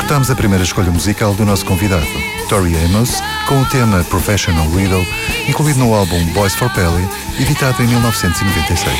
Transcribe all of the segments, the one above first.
Escutamos a primeira escolha musical do nosso convidado, Tori Amos, com o tema Professional Widow, incluído no álbum Boys for Pele, editado em 1996.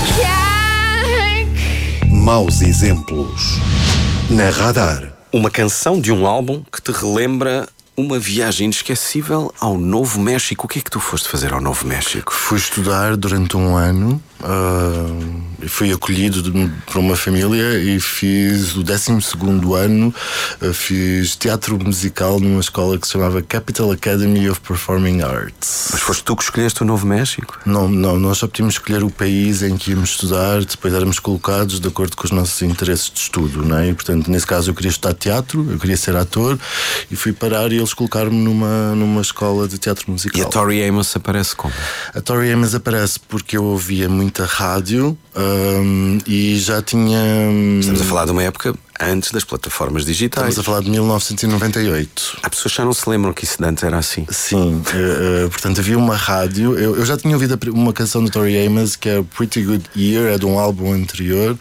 Maus exemplos na Radar. Uma canção de um álbum que te relembra uma viagem inesquecível ao Novo México. O que é que tu foste fazer ao Novo México? Fui estudar durante um ano. Fui acolhido por uma família e fiz o 12º ano. Fiz teatro musical numa escola que se chamava Capital Academy of Performing Arts. Mas foste tu que escolheste o Novo México? Não, nós só podíamos escolher o país em que íamos estudar. Depois éramos colocados de acordo com os nossos interesses de estudo, não é? E, portanto, nesse caso eu queria estudar teatro, eu queria ser ator e fui parar e eles colocaram-me numa escola de teatro musical. E a Tori Amos aparece como? A Tori Amos aparece porque eu ouvia muita rádio e já tinha... Estamos a falar de uma época antes das plataformas digitais. Estamos a falar de 1998. Há pessoas que já não se lembram que isso de antes era assim. Sim, portanto havia uma rádio. Eu já tinha ouvido uma canção de Tori Amos que é Pretty Good Year, é de um álbum anterior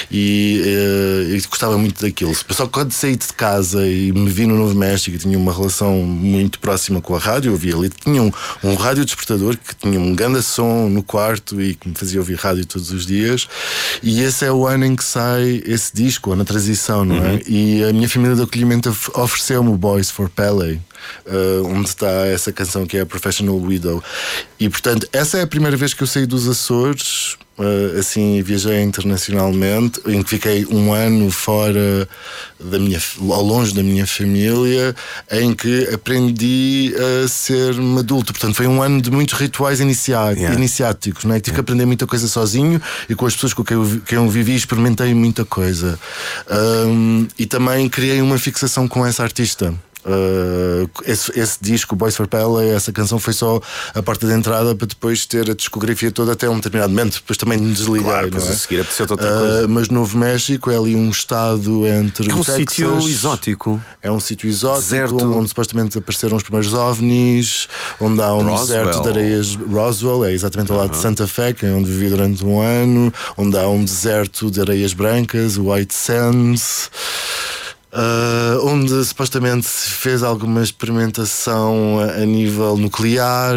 e gostava muito daquilo. Só que quando saí de casa e me vi no Novo México e tinha uma relação muito próxima com a rádio, eu ouvia ali, tinha um rádio despertador que tinha um grande som no quarto e que me fazia ouvir rádio todos os dias, e esse é o ano em que sai esse disco, na transição, não é? E a minha família de acolhimento ofereceu-me o Boys for Pele, onde está essa canção que é a Professional Widow. E portanto essa é a primeira vez que eu saí dos Açores, assim, viajei internacionalmente, em que fiquei um ano fora ao longe da minha família, em que aprendi a ser um adulto. Portanto foi um ano de muitos rituais iniciáticos, não é? Tive que aprender muita coisa sozinho e com as pessoas com quem eu vivi experimentei muita coisa, e também criei uma fixação com essa artista. Esse disco, Boys for Pele, essa canção foi só a porta de entrada para depois ter a discografia toda até um determinado momento. Depois também me desliguei. Claro, não é? A seguir apeteceu outra coisa. Mas Novo México é ali um estado entre. É um Texas, sítio exótico. É um sítio exótico, Deserto. onde supostamente apareceram os primeiros ovnis, onde há um deserto de areias. Roswell, é exatamente ao lado de Santa Fe, que é onde vivi durante um ano, onde há um deserto de areias brancas, White Sands. Onde supostamente se fez alguma experimentação a nível nuclear.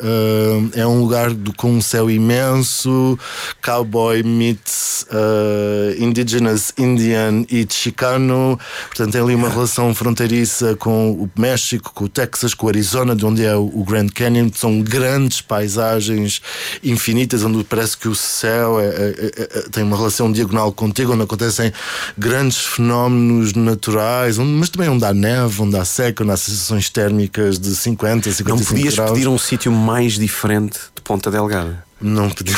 É um lugar com um céu imenso, cowboy meets indigenous Indian e Chicano. Portanto tem ali uma relação fronteiriça com o México, com o Texas, com o Arizona, de onde é o Grand Canyon. São grandes paisagens infinitas, onde parece que o céu tem uma relação diagonal contigo, onde acontecem grandes fenómenos naturais, mas também onde há neve, onde há seca, onde há sensações térmicas de 50, 55 Não podias graus. pedir um sítio mais diferente de Ponta Delgada? Não pedi.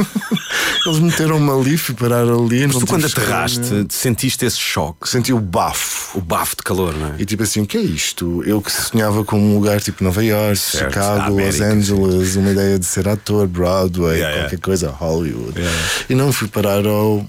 Eles meteram-me ali, fui parar ali. Mas tu quando aterraste sentiste esse choque? Senti o bafo. O bafo de calor, não é? E tipo assim, o que é isto? Eu que sonhava com um lugar tipo Nova York, Certo, Chicago, América, Los Angeles, uma ideia de ser ator, Broadway, qualquer coisa, Hollywood. E não fui parar ao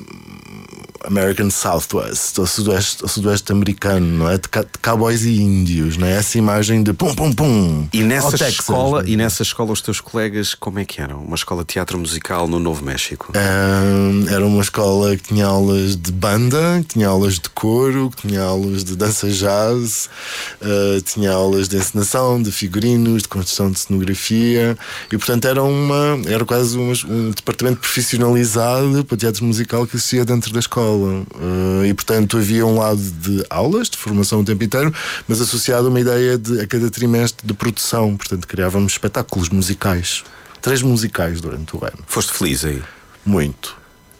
American Southwest, ao sudoeste americano, não é? De cowboys e índios, não é? Essa imagem de pum, pum, pum. E nessa Texas, escola, os teus colegas, como é que eram? Uma escola de teatro musical no Novo México? Era uma escola que tinha aulas de banda, que tinha aulas de coro, que tinha aulas de dança jazz, tinha aulas de encenação, de figurinos, de construção de cenografia, e portanto era quase um departamento profissionalizado para teatro musical que existia dentro da escola. E portanto havia um lado de aulas, de formação o tempo inteiro, mas associado a uma ideia de a cada trimestre de produção. Portanto criávamos espetáculos musicais, 3 musicais durante o ano. Foste feliz aí? Muito.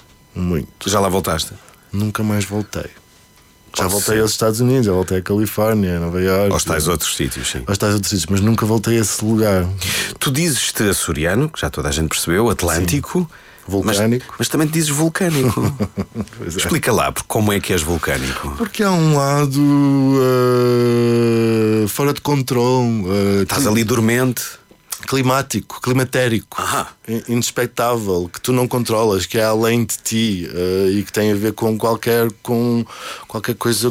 Já lá voltaste? Nunca mais voltei. Já voltei aos Estados Unidos, já voltei à Califórnia, a Nova Iorque. Aos tais outros sítios, sim. Aos tais outros sítios, mas nunca voltei a esse lugar. Tu dizes-te açoriano, que já toda a gente percebeu, Atlântico. Sim. Vulcânico. Mas também te dizes vulcânico. Pois é. Explica lá, como é que és vulcânico? Porque há um lado fora de controle. Estás ali dormente. climático, climatérico, inexpectável, que tu não controlas, que é além de ti, e que tem a ver com qualquer coisa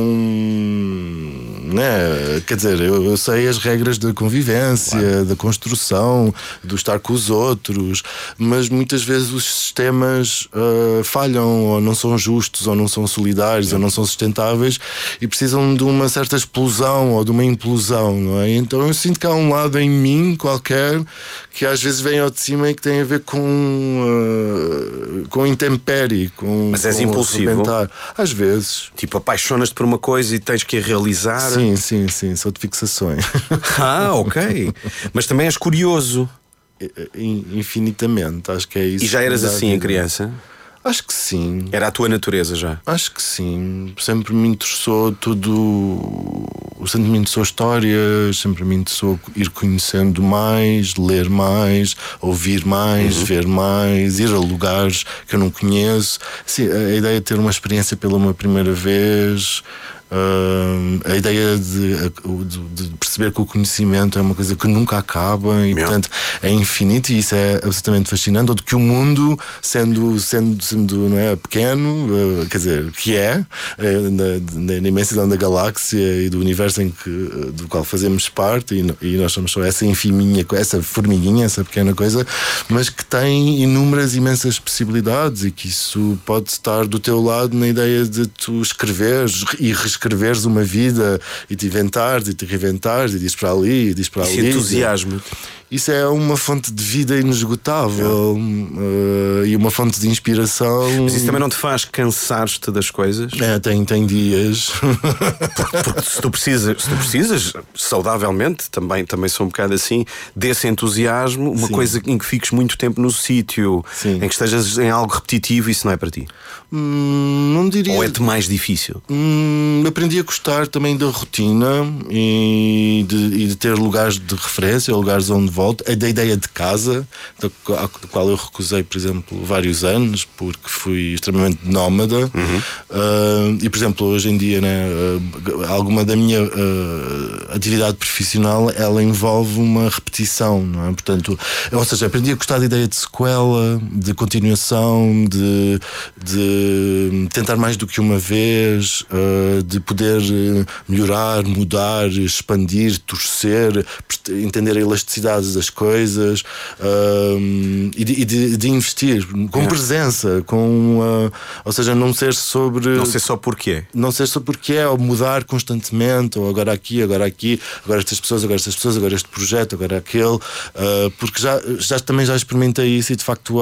né? Quer dizer, eu sei as regras da convivência, da construção, do estar com os outros, mas muitas vezes os sistemas falham, ou não são justos, ou não são solidários, ou não são sustentáveis, e precisam de uma certa explosão ou de uma implosão, não é? Então eu sinto que há um lado em mim qualquer que às vezes vem ao de cima e que tem a ver com intempérie, Mas és impulsivo? Arrebentar. Às vezes. Tipo, apaixonas-te por uma coisa e tens que a realizar? Sim, sou de fixações. Ok. Mas também és curioso. Infinitamente, acho que é isso. E já eras assim em criança? Acho que sim. Era a tua natureza já? Acho que sim. Sempre me interessou tudo. Sempre me interessou histórias, sempre me interessou ir conhecendo mais, ler mais, ouvir mais, ver mais, ir a lugares que eu não conheço. Sim, a ideia de ter uma experiência pela uma primeira vez. A ideia de perceber que o conhecimento é uma coisa que nunca acaba e portanto é infinito, e isso é absolutamente fascinante. Ou de que o mundo, sendo não é, pequeno, quer dizer, que na imensidão da galáxia e do universo do qual fazemos parte, e nós somos só essa infiminha, essa formiguinha, essa pequena coisa, mas que tem inúmeras, imensas possibilidades, e que isso pode estar do teu lado na ideia de tu escreveres e reescreveres uma vida, e te inventares e te reinventares, e diz para ali, e diz para ali. Esse entusiasmo. Isso é uma fonte de vida inesgotável, e uma fonte de inspiração. Mas isso também não te faz cansar-te das coisas? Tem dias. Porque se tu precisas saudavelmente, também sou um bocado assim, desse entusiasmo, uma coisa em que fiques muito tempo no sítio, em que estejas em algo repetitivo, isso não é para ti? Não diria. Ou é-te mais difícil? Aprendi a gostar também da rotina e de ter lugares de referência, lugares onde volto, da ideia de casa, da qual eu recusei, por exemplo, vários anos, porque fui extremamente nómada. E, por exemplo, hoje em dia, né, alguma da minha atividade profissional, ela envolve uma repetição, não é? Portanto, ou seja, aprendi a gostar da ideia de sequela, de continuação, de tentar mais do que uma vez, de poder melhorar, mudar, expandir, torcer, entender a elasticidade das coisas, e de investir com presença, ou seja, não ser só porque é, ou mudar constantemente, ou agora aqui, agora estas pessoas, agora este projeto, agora aquele, porque também já experimentei isso, e de facto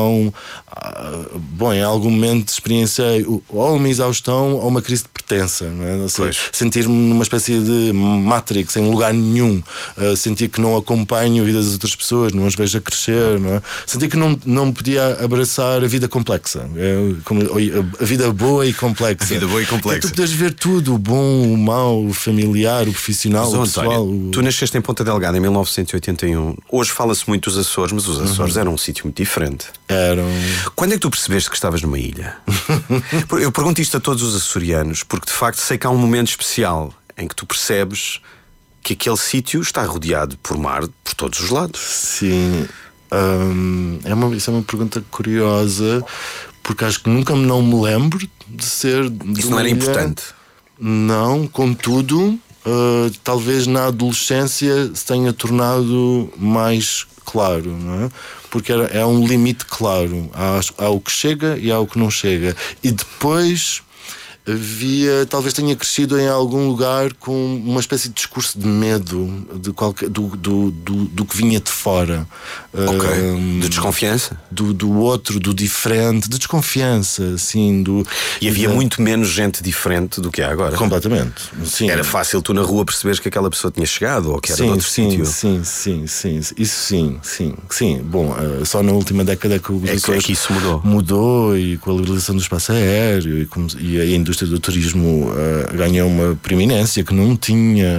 em algum momento experienciei ou uma exaustão ou uma crise de pertença, não é? Ou seja, sentir-me numa espécie de Matrix, em lugar nenhum, sentir que não acompanho a vida das outras pessoas, não as vejo a crescer, não é? Sentir que não podia abraçar a vida complexa, a vida boa e complexa. A vida boa e complexa. Tu podes ver tudo, o bom, o mau, o familiar, o profissional, o pessoal. António, tu nasceste em Ponta Delgada em 1981. Hoje fala-se muito dos Açores, mas os Açores eram um sítio muito diferente. Quando é que tu percebeste que estavas numa ilha? Eu pergunto isto a todos os açorianos, porque de facto sei que há um momento especial em que tu percebes que aquele sítio está rodeado por mar por todos os lados. Sim. Isso é uma pergunta curiosa, porque acho que nunca não me lembro de ser. Isso não era importante? Não, contudo, talvez na adolescência se tenha tornado mais claro, não é? Porque é um limite claro. Há o que chega e há o que não chega. E depois talvez tenha crescido em algum lugar com uma espécie de discurso de medo do que vinha de fora. De desconfiança? Do outro, do diferente, de desconfiança, assim. E havia muito menos gente diferente do que há agora. Completamente. Sim. Era fácil tu na rua perceberes que aquela pessoa tinha chegado ou que era de outro sítio. Sim. Isso sim. Bom, só na última década que que isso mudou, e com a liberalização do espaço aéreo e a indústria do turismo ganhou uma preeminência que não tinha.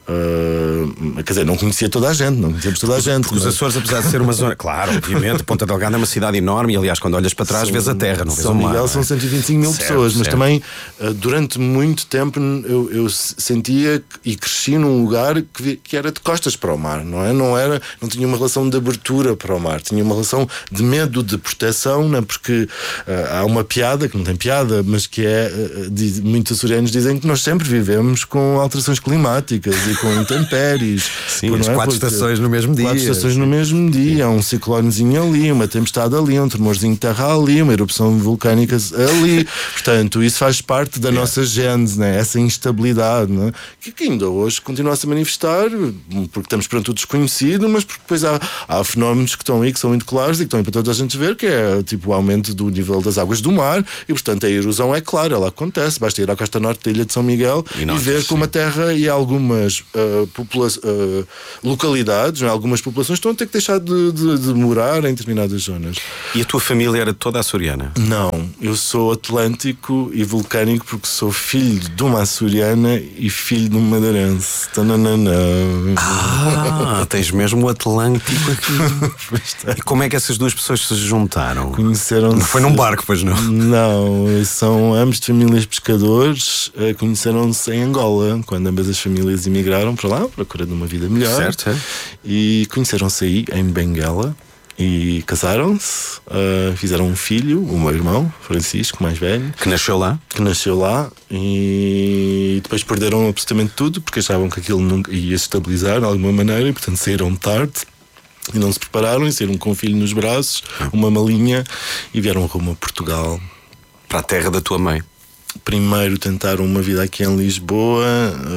Quer dizer, não conhecia toda a gente, não conhecíamos toda a gente. Porque os Açores, apesar de ser uma zona, claro, obviamente, Ponta Delgada é uma cidade enorme e, aliás, quando olhas para trás, vês a terra, não vês o mar. São Miguel são 125 mil pessoas, mas também durante muito tempo eu sentia e cresci num lugar que era de costas para o mar, não é? Não tinha uma relação de abertura para o mar, tinha uma relação de medo, de proteção, não é? Porque há uma piada, que não tem piada, mas que muitos açorianos dizem que nós sempre vivemos com alterações climáticas e com intempéries. Sim, as 4 estações no mesmo dia. 4 estações no mesmo dia, um ciclonezinho ali, uma tempestade ali, um tremorzinho de terra ali, uma erupção vulcânica ali. Portanto, isso faz parte da nossa gênese, né? Essa instabilidade, né? Que ainda hoje continua a se manifestar, porque estamos perante o desconhecido, mas porque depois há fenómenos que estão aí, que são muito claros e que estão aí para toda a gente ver, que é tipo o aumento do nível das águas do mar, e portanto a erosão é clara, ela acontece. Basta ir à costa norte da ilha de São Miguel e ver como a terra e algumas localidades, não é? Algumas populações estão a ter que deixar de morar em determinadas zonas. E a tua família era toda açoriana? Não, eu sou atlântico e vulcânico porque sou filho de uma açoriana e filho de um madeirense. Tens mesmo o Atlântico aqui. E como é que essas duas pessoas se juntaram? Conheceram-se... Não foi num barco, pois não? Não, são ambos de famílias pescadores. Conheceram-se em Angola, quando ambas as famílias emigraram para lá, à procura de uma vida melhor. Certo, é? E conheceram-se aí, em Benguela. E casaram-se, fizeram um filho, o meu irmão, Francisco, mais velho. Que nasceu lá. E depois perderam absolutamente tudo, porque achavam que aquilo nunca ia se estabilizar de alguma maneira, e portanto saíram tarde. E não se prepararam, e saíram com um filho nos braços, uma malinha, e vieram rumo a Portugal. Para a terra da tua mãe. Primeiro tentaram uma vida aqui em Lisboa,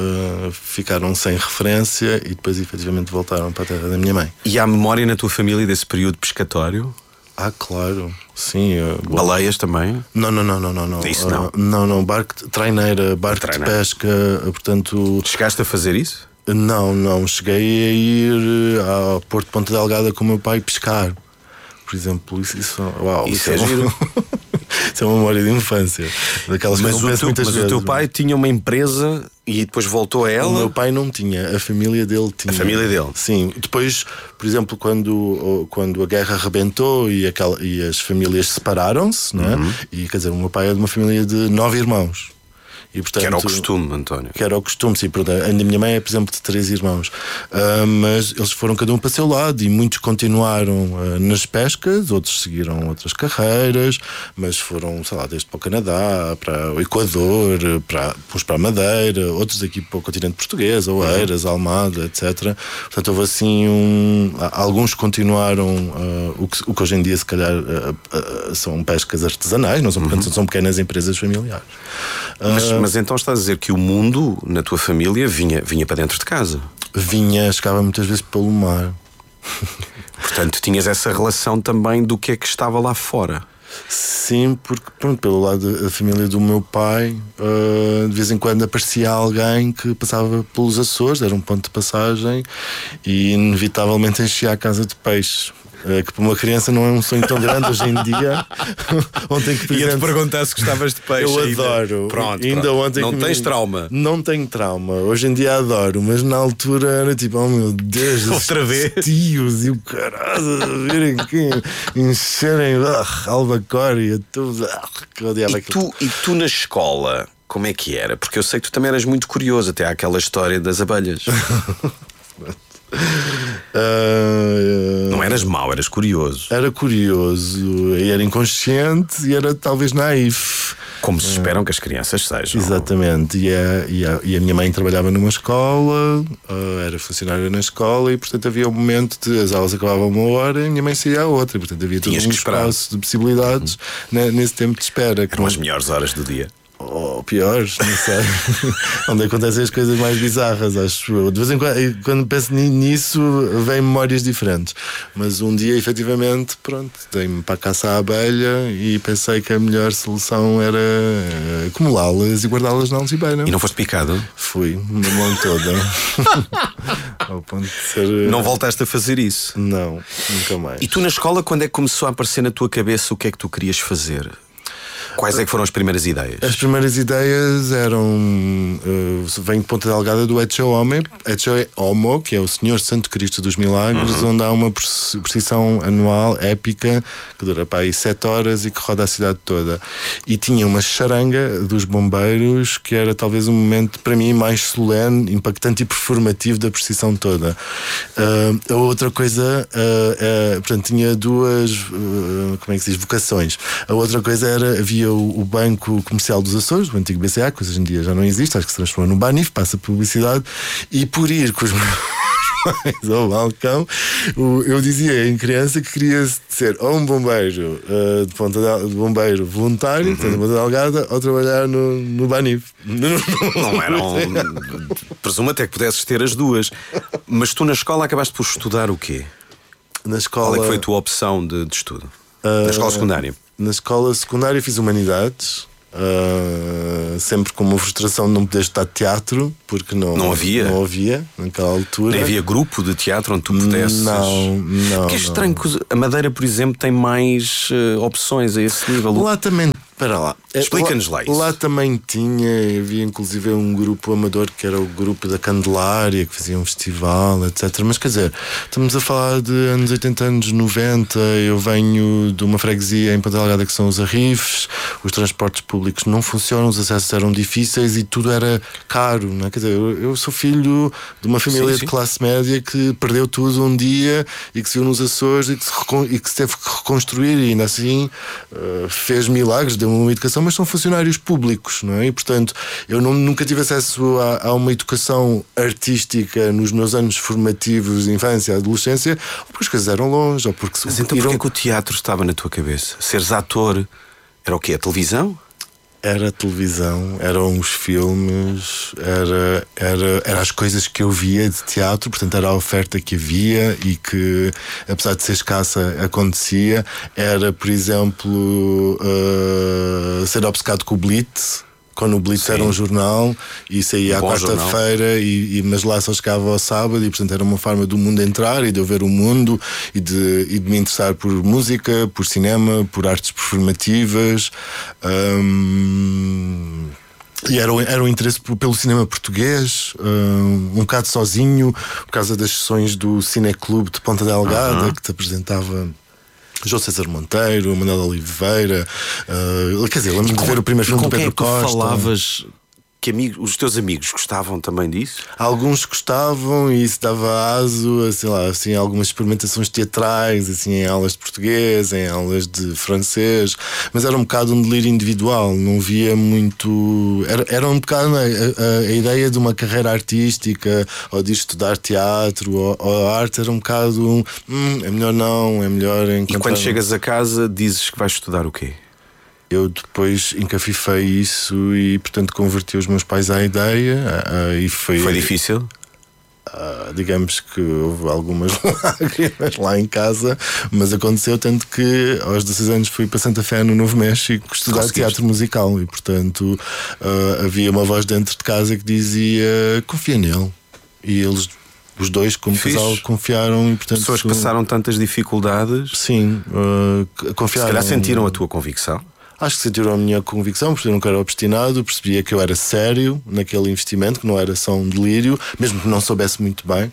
ficaram sem referência e depois efetivamente voltaram para a terra da minha mãe. E há memória na tua família desse período pescatório? Claro, sim. Baleias também? Não. Isso não? Não, barco de pesca, portanto... Chegaste a fazer isso? Não, cheguei a ir ao Porto de Ponta Delgada com o meu pai pescar. Por exemplo, isso é giro. Isso é uma memória de infância. Daquelas mas o teu pai tinha uma empresa e depois voltou a ela? O meu pai não tinha, a família dele tinha. A família dele? Sim. Depois, por exemplo, quando a guerra arrebentou e as famílias separaram-se, não é? E quer dizer, o meu pai é de uma família de 9 irmãos. E, portanto, que era o costume, António. Que era o costume, sim. A minha mãe é, por exemplo, de 3 irmãos. Mas eles foram cada um para o seu lado e muitos continuaram nas pescas, outros seguiram outras carreiras, mas foram, sei lá, desde para o Canadá, para o Equador, uns para a Madeira, outros aqui para o continente português, Oeiras, Almada, etc. Portanto, houve assim alguns continuaram o que hoje em dia, se calhar, são pescas artesanais, não são, portanto, são pequenas empresas familiares. Mas então estás a dizer que o mundo na tua família vinha para dentro de casa? Chegava muitas vezes pelo mar. Portanto, tinhas essa relação também do que é que estava lá fora? Sim, porque pelo lado da família do meu pai, de vez em quando aparecia alguém que passava pelos Açores, era um ponto de passagem, e inevitavelmente enchia a casa de peixes. Que para uma criança não é um sonho tão grande hoje em dia. Ontem que ia-te perguntar se gostavas de peixe. Eu adoro. Pronto. Ontem não tens trauma? Não tenho trauma. Hoje em dia adoro, mas na altura era tipo, oh meu Deus, outra vez tios e o caralho a virem aqui encherem albacore e tudo. E tu na escola, como é que era? Porque eu sei que tu também eras muito curioso, até àquela história das abelhas. Não eras mau, eras curioso. Era curioso, era inconsciente e era talvez naif. Como se esperam que as crianças sejam. Exatamente. E a minha mãe trabalhava numa escola, era funcionária na escola, e portanto havia um momento de as aulas acabavam uma hora e a minha mãe saía a outra, e portanto havia todo um espaço de possibilidades nesse tempo de espera. Que eram as melhores horas do dia. Ou piores, não sei. Onde acontecem as coisas mais bizarras, acho eu. De vez em quando penso nisso, vêm memórias diferentes. Mas um dia, efetivamente, dei-me para a caça à abelha e pensei que a melhor solução era acumulá-las e guardá-las na algibeira. E não foste picado? Fui, uma mão toda. Ao ponto de ser... Não voltaste a fazer isso? Não, nunca mais. E tu na escola, quando é que começou a aparecer na tua cabeça o que é que tu querias fazer? Quais é que foram as primeiras ideias? As primeiras ideias eram... vem de Ponta Delgada do Ecce Homo, que é o Senhor Santo Cristo dos Milagres, onde há uma procissão anual épica que dura para aí 7 horas e que roda a cidade toda. E tinha uma charanga dos bombeiros que era talvez um momento para mim mais solene, impactante e performativo da procissão toda. A outra coisa, portanto, tinha duas como é que se diz, vocações. A outra coisa era, havia o Banco Comercial dos Açores, o antigo BCA, que hoje em dia já não existe, acho que se transformou num Banif, passa publicidade, e por ir com os meus ao balcão, eu dizia em criança que queria ser ou um bombeiro de bombeiro voluntário, portanto, em Ponta Delgada, ou trabalhar no Banif. Não era presumo até que pudesses ter as duas. Mas tu na escola acabaste por estudar o quê? Na escola... Qual é que foi a tua opção de estudo? Na escola secundária? Na escola secundária fiz Humanidades, sempre com uma frustração de não poder estudar teatro, porque não havia naquela altura. Nem havia grupo de teatro onde tu pudesses. Não. Porque é estranho que a Madeira, por exemplo, tem mais opções a esse nível. Lá também. Espera lá. Explica-nos lá isso. Lá também havia inclusive um grupo amador que era o grupo da Candelária, que fazia um festival, etc. Mas quer dizer, estamos a falar de anos 80, anos 90. Eu venho de uma freguesia em Ponta Delgada que são os Arrifes, os transportes públicos não funcionam, os acessos eram difíceis e tudo era caro, não é? Quer dizer, eu sou filho de uma família de classe média que perdeu tudo um dia e que se viu nos Açores e que se teve que reconstruir e ainda assim fez milagres, deu uma educação, mas são funcionários públicos, não é? E portanto eu nunca tive acesso a uma educação artística nos meus anos formativos, infância, adolescência, ou porque as coisas eram longe, ou porque... Mas então porquê que o teatro estava na tua cabeça? Seres ator, era o quê? A televisão? Era a televisão, eram os filmes, era as coisas que eu via de teatro, portanto era a oferta que havia e que, apesar de ser escassa, acontecia. Era, por exemplo, ser obcecado com o Blitz, quando o Blitz era um jornal e saía à quarta-feira, mas lá só chegava ao sábado e portanto era uma forma do mundo entrar e de eu ver o mundo e de me interessar por música, por cinema, por artes performativas. E era um interesse pelo cinema português, um bocado sozinho, por causa das sessões do Cineclube de Ponta Delgada, que te apresentava João César Monteiro, Manuel Oliveira, quer dizer, lembro-me de ver o primeiro filme do Pedro Costa. Falavas que os teus amigos gostavam também disso? Alguns gostavam e isso dava aso a, sei lá, assim, algumas experimentações teatrais, assim, em aulas de português, em aulas de francês, mas era um bocado um delírio individual, não via muito... Era um bocado a ideia de uma carreira artística ou de estudar teatro ou arte, era um bocado é melhor não, é melhor encontrar... E quando chegas a casa dizes que vais estudar o quê? Eu depois encafifei isso e, portanto, converti os meus pais à ideia. E foi difícil? Digamos que houve algumas lágrimas lá em casa, mas aconteceu tanto que aos 16 anos fui para Santa Fé, no Novo México, estudar teatro musical e, portanto, havia uma voz dentro de casa que dizia: confia nele. E eles, os dois, como casal, confiaram. E, portanto, pessoas que passaram tantas dificuldades, sim, confiaram. Se calhar sentiram a tua convicção. Acho que sentiram a minha convicção, porque eu nunca era obstinado, percebia que eu era sério naquele investimento, que não era só um delírio, mesmo que não soubesse muito bem,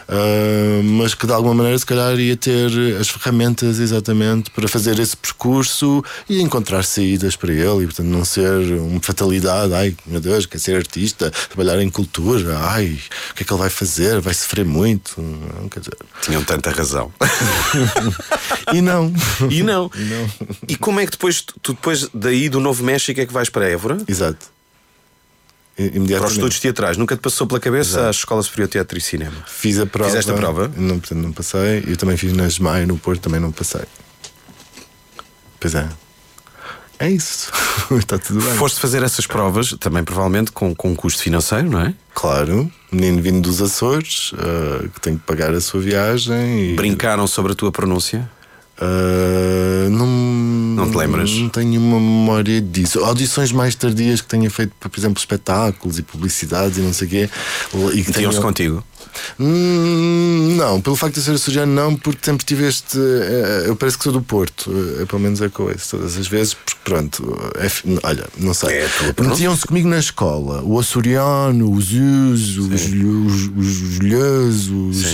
mas que de alguma maneira se calhar ia ter as ferramentas exatamente para fazer esse percurso e encontrar saídas para ele, e portanto não ser uma fatalidade: ai meu Deus, quer ser artista, trabalhar em cultura, ai, o que é que ele vai fazer? Vai sofrer muito. Não, quer dizer... Tinham tanta razão. E não. E como é que depois daí do Novo México é que vais para Évora? Exato. Para os estudos teatrais. Nunca te passou pela cabeça a Escola Superior de Teatro e Cinema? Fiz a prova. Fizeste a prova? Não, portanto não passei. Eu também fiz na SMAI no Porto, também não passei. Pois é. É isso. Está tudo bem. Foste fazer essas provas também provavelmente com um custo financeiro, não é? Claro. Menino vindo dos Açores, que tem que pagar a sua viagem. Brincaram sobre a tua pronúncia? Não te lembras? Não tenho uma memória disso. Audições mais tardias que tenha feito para, por exemplo, espetáculos e publicidades e não sei o quê. E que tinham-se contigo? Não, pelo facto de eu ser açoriano, não, porque sempre tive este. Eu parece que sou do Porto, pelo menos é com esse, todas as vezes, porque pronto, olha, não sei. Metiam-se comigo na escola, o açoriano, os us, os lhãs,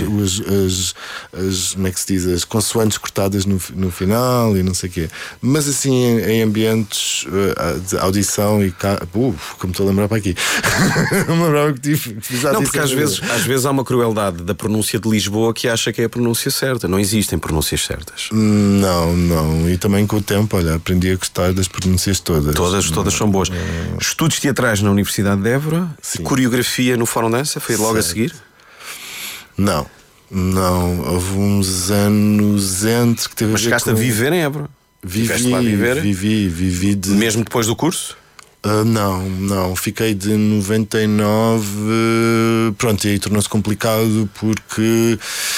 como é que se diz, as consoantes cortadas no final e não sei o quê. Mas assim, em ambientes de audição e como estou a lembrar para aqui. Não me lembrava que tive. Não, porque às vezes há uma crueldade da pronúncia de Lisboa que acha que é a pronúncia certa. Não existem pronúncias certas. Não. E também com o tempo, olha, aprendi a gostar das pronúncias todas. Todas são boas. Estudos teatrais na Universidade de Évora. Sim. Coreografia no Fórum Dança. Foi logo a seguir? Não. Houve uns anos entre que teve. Mas chegaste a viver em Évora? Vivi Mesmo depois do curso? Não, fiquei de 99. Pronto, e aí tornou-se complicado porque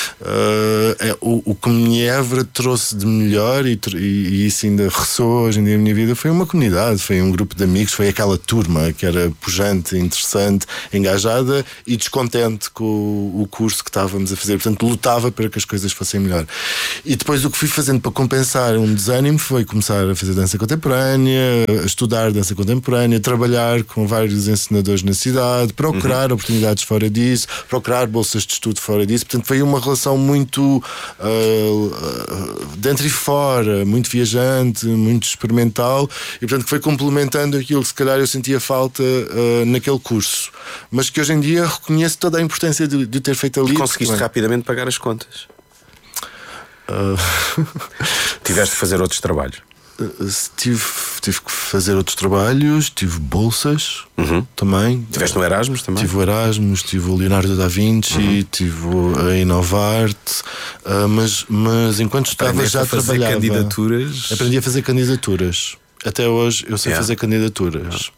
o que me Évora trouxe de melhor e isso ainda ressoa hoje em dia na minha vida foi uma comunidade, foi um grupo de amigos, foi aquela turma que era pujante, interessante, engajada e descontente com o curso que estávamos a fazer, portanto lutava para que as coisas fossem melhor. E depois o que fui fazendo para compensar um desânimo foi começar a fazer dança contemporânea, a estudar dança contemporânea, trabalhar com vários ensinadores na cidade, procurar oportunidades fora disso, procurar bolsas de estudo fora disso. Portanto, foi uma relação muito dentro e fora, muito viajante, muito experimental e, portanto, que foi complementando aquilo que se calhar eu sentia falta naquele curso. Mas que hoje em dia reconheço toda a importância de ter feito ali. E conseguiste rapidamente pagar as contas? Tiveste de fazer outros trabalhos? Tive que fazer outros trabalhos, tive bolsas também. Tiveste no Erasmus também? Tive o Erasmus, tive o Leonardo da Vinci, tive a Inovarte, mas enquanto estava já trabalhava. Candidaturas. Aprendi a fazer candidaturas. Até hoje eu sei fazer candidaturas.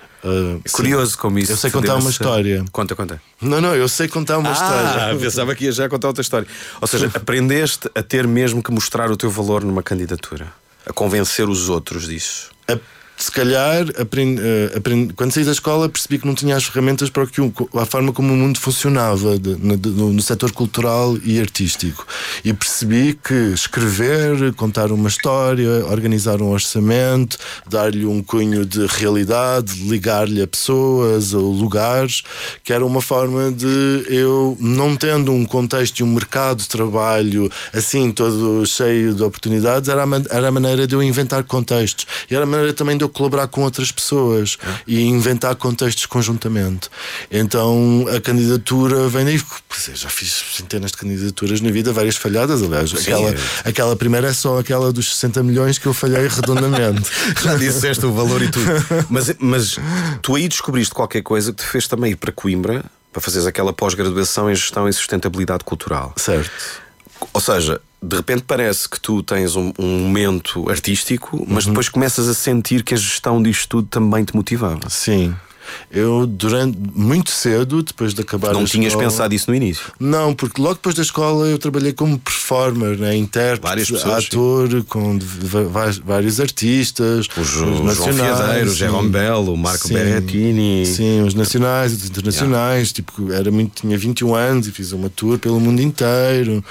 Curioso como isso. Eu sei contar uma história. Conta. Não, eu sei contar uma história. Pensava que ia já contar outra história. Ou seja, aprendeste a ter mesmo que mostrar o teu valor numa candidatura, a convencer os outros disso. Se calhar, quando saí da escola, percebi que não tinha as ferramentas para a forma como o mundo funcionava no setor cultural e artístico. E percebi que escrever, contar uma história, organizar um orçamento, dar-lhe um cunho de realidade, ligar-lhe a pessoas ou lugares, que era uma forma de eu, não tendo um contexto e um mercado de trabalho assim, todo cheio de oportunidades, era a maneira de eu inventar contextos. E era a maneira também de eu colaborar com outras pessoas e inventar contextos conjuntamente. Então a candidatura vem daí. Já fiz centenas de candidaturas na vida, várias falhadas, aliás. Aquela primeira é só aquela dos 60 milhões que eu falhei redondamente. Já disseste o valor e tudo. Mas tu aí descobriste qualquer coisa que te fez também ir para Coimbra para fazeres aquela pós-graduação em gestão e sustentabilidade cultural. Certo. Ou seja, de repente parece que tu tens um momento artístico, mas depois começas a sentir que a gestão disto tudo também te motivava. Sim. Eu, muito cedo, depois de acabar Não tinhas pensado isso no início? Não, porque logo depois da escola eu trabalhei como performer, né? Intérprete, ator, com vários artistas. Os João Fiadeiro, o Jerome Bell, o Marco Berrettini. Sim, os nacionais, os internacionais. Tinha 21 anos e fiz uma tour pelo mundo inteiro.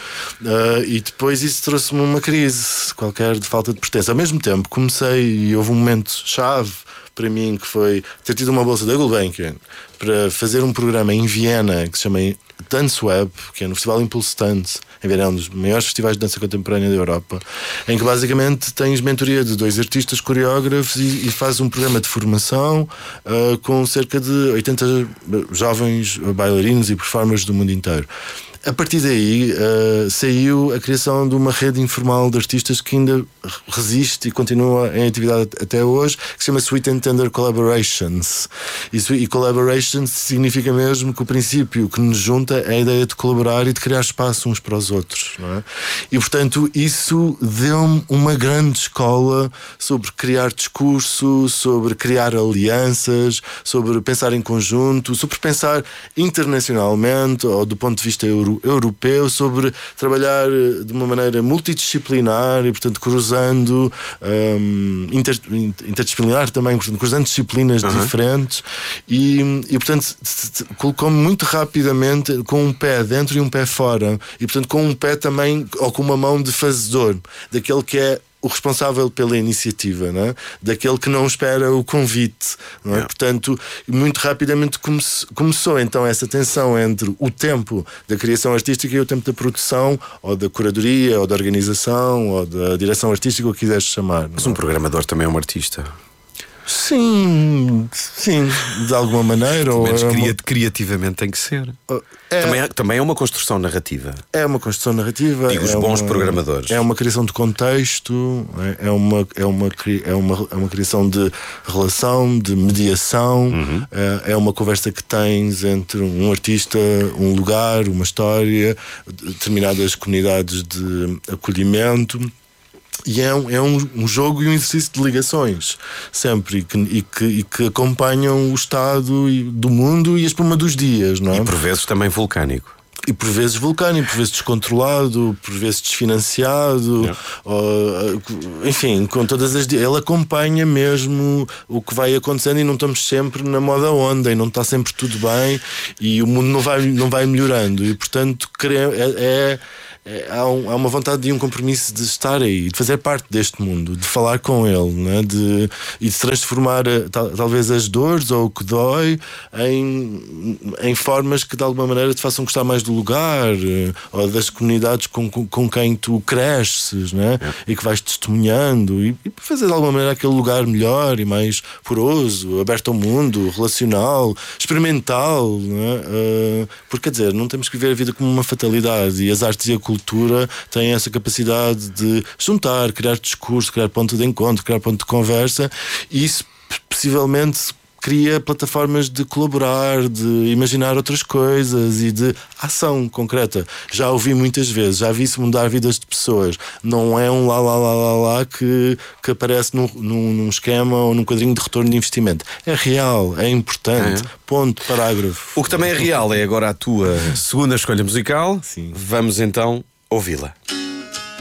E depois isso trouxe-me uma crise qualquer de falta de pertença. Ao mesmo tempo comecei e houve um momento chave para mim, que foi ter tido uma bolsa da Gulbenkian para fazer um programa em Viena que se chama Dance Web, que é no Festival Impulse Dance, em Viena, um dos maiores festivais de dança contemporânea da Europa, em que basicamente tens mentoria de 2 artistas coreógrafos e fazes um programa de formação com cerca de 80 jovens bailarinos e performers do mundo inteiro. A partir daí saiu a criação de uma rede informal de artistas que ainda resiste e continua em atividade até hoje, que se chama Sweet and Tender Collaborations. E collaborations significa mesmo que o princípio que nos junta é a ideia de colaborar e de criar espaço uns para os outros, não é? E portanto isso deu-me uma grande escola sobre criar discurso, sobre criar alianças, sobre pensar em conjunto, sobre pensar internacionalmente ou do ponto de vista muito europeu sobre trabalhar de uma maneira multidisciplinar e, portanto, cruzando interdisciplinar também, portanto, cruzando disciplinas diferentes e portanto, colocou-me muito rapidamente com um pé dentro e um pé fora e, portanto, com um pé também, ou com uma mão de fazedor, daquele que é o responsável pela iniciativa, não é? Daquele que não espera o convite, não é? Portanto, muito rapidamente começou então essa tensão entre o tempo da criação artística e o tempo da produção, ou da curadoria, ou da organização, ou da direção artística, o que quiseres chamar. Mas um programador também é um artista. Sim, de alguma maneira. Pelo menos criativamente tem que ser. Também é uma construção narrativa. É uma construção narrativa. E os bons programadores. É uma criação de contexto, é uma criação de relação, de mediação, é uma conversa que tens entre um artista, um lugar, uma história, determinadas comunidades de acolhimento. E é um jogo e um exercício de ligações sempre e que acompanham o estado do mundo e a espuma dos dias, não é? E por vezes também vulcânico. E por vezes vulcânico, por vezes descontrolado, por vezes desfinanciado, enfim, com todas as. Ele acompanha mesmo o que vai acontecendo e não estamos sempre na moda onda e não está sempre tudo bem e o mundo não vai melhorando. E portanto há uma vontade e um compromisso de estar aí, de fazer parte deste mundo, de falar com ele, né? E de transformar talvez as dores ou o que dói em formas que de alguma maneira te façam gostar mais do lugar ou das comunidades com quem tu cresces, né? E que vais testemunhando e fazer de alguma maneira aquele lugar melhor e mais poroso, aberto ao mundo, relacional, experimental, né? Porque quer dizer, não temos que ver a vida como uma fatalidade e as artes e a cultura têm essa capacidade de juntar, criar discurso, criar ponto de encontro, criar ponto de conversa e isso possivelmente cria plataformas de colaborar, de imaginar outras coisas e de ação concreta. Já ouvi muitas vezes, já vi isso mudar vidas de pessoas. Não é um lá que aparece num esquema ou num quadrinho de retorno de investimento. É real, é importante. Ponto, parágrafo. O que também é real é agora a tua segunda escolha musical. Sim. Vamos então ouvi-la.